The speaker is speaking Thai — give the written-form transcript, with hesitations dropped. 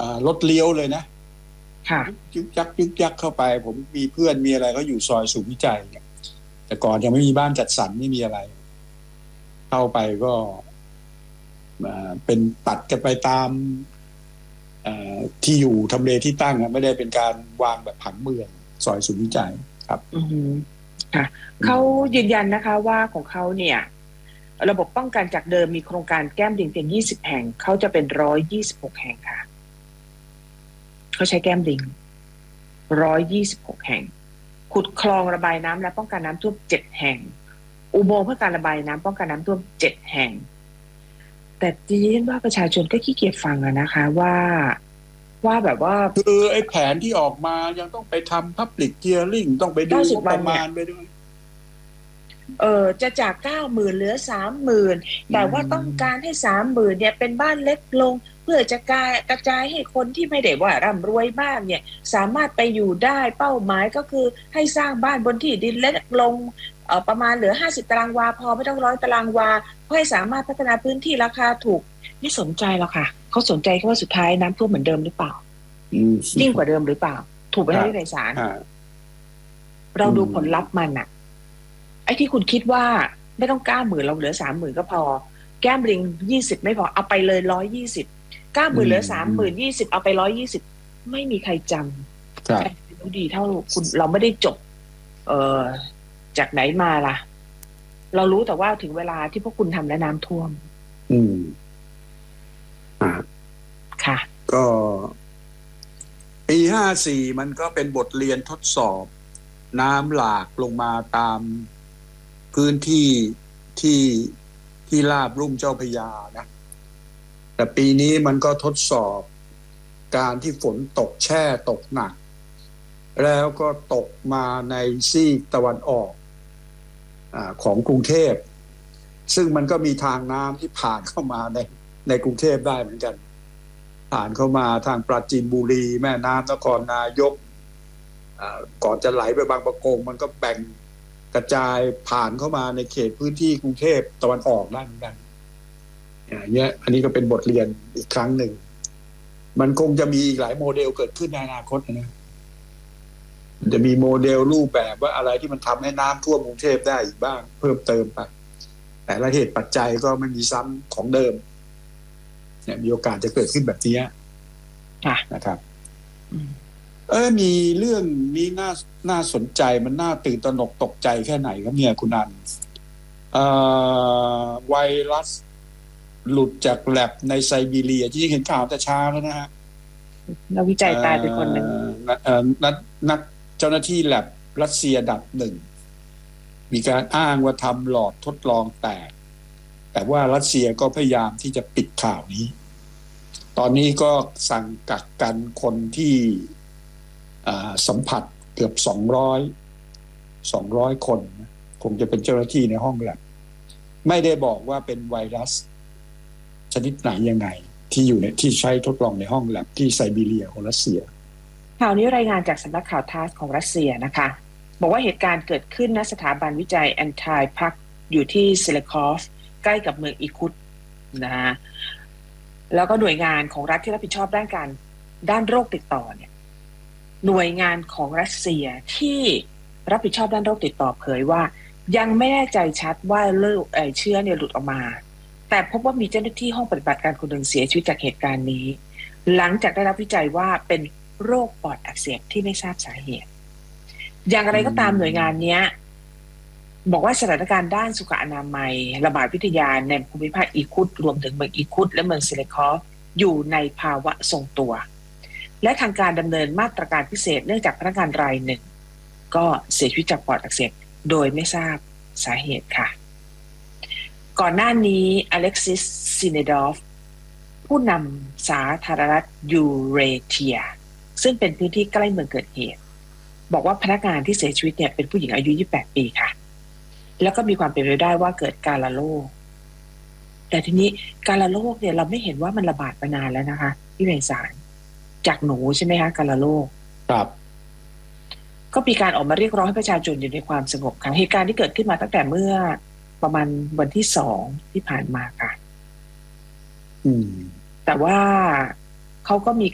รถเลี้ยวเลยนะค่ะยึกยักยึกยักเข้าไปผมมีเพื่อนมีอะไรก็อยู่ซอยศูนย์วิจัยเนี่ยแต่ก่อนยังไม่มีบ้านจัดสรรไม่มีอะไรเข้าไปก็เป็นตัดกันไปตามที่อยู่ทำเลที่ตั้งไม่ได้เป็นการวางแบบผังเมืองซอยศูนย์วิจัยครับค่ะเขายืนยันนะคะว่าของเขาเนี่ยระบบป้องกันจากเดิมมีโครงการแก้มลิงเพียง20 แห่งเขาจะเป็น126 แห่งค่ะเขาใช้แก้มลิง126 แห่งขุดคลองระบายน้ำและป้องกันน้ำท่วม7 แห่งอุโมงค์เพื่อการระบายน้ำป้องกันน้ำท่วม7 แห่งแต่ดิฉันว่าประชาชนก็ขี้เกียจฟังนะคะว่าแบบว่าคือไอ้แผนที่ออกมายังต้องไปทำ Public Hearing ต้องไปดูประมาณไปด้วยจะจาก 90,000 เหลือ 30,000 แต่ว่าต้องการให้ 30,000 เนี่ยเป็นบ้านเล็กลงเพื่อจะกระจายให้คนที่ไม่ได้ว่าร่ำรวยมากเนี่ยสามารถไปอยู่ได้เป้าหมายก็คือให้สร้างบ้านบนที่ดินเล็กลงประมาณเหลือ50 ตารางวาพอไม่ต้อง100 ตารางวาเพื่อให้สามารถพัฒนาพื้นที่ราคาถูกไม่สนใจหรอกค่ะเขาสนใจแค่ว่าสุดท้ายน้ำท่วมเหมือนเดิมหรือเปล่ายิ่งกว่าเดิมหรือเปล่าถูกไหมที่ในศาลเราดูผลลัพธ์มันอะไอ้ที่คุณคิดว่าไม่ต้อง 90,000 เราเหลือ 30,000 ก็พอแก้มลิง20ไม่พอเอาไปเลย120 90,000เหลือ 30,000 20เอาไป120ไม่มีใครจำใครรู้ดีเท่าคุณเราไม่ได้จบจากไหนมาล่ะเรารู้แต่ว่าถึงเวลาที่พวกคุณทำและน้ำท่วมค่ะก็ปี54มันก็เป็นบทเรียนทดสอบน้ำหลากลงมาตามพื้นที่ที่ลาดลุ่มเจ้าพระยานะแต่ปีนี้มันก็ทดสอบการที่ฝนตกแช่ตกหนักแล้วก็ตกมาในซีกตะวันออกของกรุงเทพซึ่งมันก็มีทางน้ำที่ผ่านเข้ามาในกรุงเทพได้เหมือนกันผ่านเข้ามาทางปราจีนบุรีแม่น้ำนครนายกก่อนจะไหลไปบางปะกงมันก็แบ่งกระจายผ่านเข้ามาในเขตพื้นที่กรุงเทพตะวันออกได้เหมือนกันอย่างเงี้ยอันนี้ก็เป็นบทเรียนอีกครั้งหนึ่งมันคงจะมีอีกหลายโมเดลเกิดขึ้นในอนาคตนะจะมีโมเดลรูปแบบว่าอะไรที่มันทำให้น้ำท่วมกรุงเทพได้อีกบ้างเพิ่มเติมไปแต่ละเหตุปัจจัยก็ไม่มีซ้ำของเดิมเนี่ยมีโอกาสจะเกิดขึ้นแบบนี้นะครับมีเรื่องนี้น่าสนใจมันน่าตื่นตระหนกตกใจแค่ไหนครับเนี่ยคุณอันไวรัสหลุดจากแลบในไซบีเรียที่เห็นข่าวแต่เช้าแล้วนะฮะนักวิจัยตายไปคนหนึ่งนักเจ้าหน้าที่แลบรัสเซียดับหนึ่งมีการอ้างว่าทำหลอดทดลองแตกแต่ว่ารัสเซียก็พยายามที่จะปิดข่าวนี้ตอนนี้ก็สั่งกักกันคนที่สัมผัสเกือบ200 คนคงจะเป็นเจ้าหน้าที่ในห้องแลบไม่ได้บอกว่าเป็นไวรัสชนิดไหนยังไงที่อยู่ในที่ใช้ทดลองในห้องแลบที่ไซบีเรียของรัสเซียข่าวนี้รายงานจากสำนักข่าวทาสของรัสเซียนะคะบอกว่าเหตุการณ์เกิดขึ้นณสถาบันวิจัยแอนไทพักอยู่ที่เซเลคอฟใกล้กับเมืองอีคุตนะฮะแล้วก็หน่วยงานของรัฐที่รับผิดชอบด้านโรคติดต่อเนี่ยหน่วยงานของรัสเซียที่รับผิดชอบด้านโรคติดต่อเผยว่ายังไม่แน่ใจชัดว่าเชื้อเนี่ยหลุดออกมาแต่พบว่ามีเจ้าหน้าที่ห้องปฏิบัติการคนหนึ่งเสียชีวิตจากเหตุการณ์นี้หลังจากได้รับวิจัยว่าเป็นโรคปอดอักเสบที่ไม่ทราบสาเหตุอย่างไรก็ตามหน่วยงานนี้บอกว่าสถานการณ์ด้านสุขอนามัยระบาดวิทยาในภูมิภาคอีคุตรวมถึงเมืองอีคุตและเมืองเซเลคอฟอยู่ในภาวะทรงตัวและทางการดำเนินมาตรการพิเศษเนื่องจากพนักงานรายหนึ่งก็เสียชีวิตจากปอดอักเสบโดยไม่ทราบสาเหตุค่ะก่อนหน้านี้อเล็กซิสซินเนดอฟผู้นำสาธารณรัฐยูเรเทียซึ่งเป็นพื้นที่ใกล้เมืองเกิดเหตุบอกว่าพนักงานที่เสียชีวิตเนี่ยเป็นผู้หญิงอายุ28 ปีค่ะแล้วก็มีความเป็นไปได้ว่าเกิดกาฬโรคแต่ทีนี้กาฬโรคเนี่ยเราไม่เห็นว่ามันระบาดมานานแล้วนะคะที่ในศาลจากหนูใช่ไหมคะกาฬโรคครับก็มีการออกมาเรียกร้องให้ประชาชนอยู่ในความสงบค่ะเหตุการณ์ที่เกิดขึ้นมาตั้งแต่เมื่อประมาณวันที่2ที่ผ่านมาค่ะแต่ว่าเขาก็มี